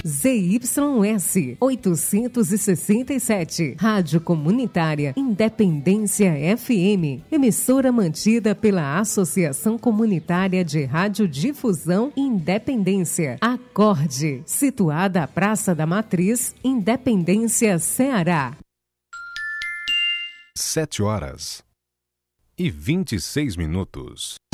ZYS 867, Rádio Comunitária Independência FM, emissora mantida pela Associação Comunitária de Radiodifusão Independência, Acorde, situada à Praça da Matriz, Independência, Ceará. 7h26.